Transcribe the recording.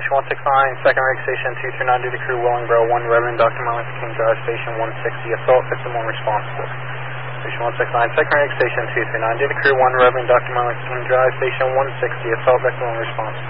Station 169, second rig station 239 to the crew, Wellingborough 1, Reverend Dr. Martin Luther King Drive, Station 160, assault, victim unresponsible. Station 169, second rig station 239 to the crew, 1, Reverend Dr. Martin Luther King Drive, Station 160, assault, victim unresponsible.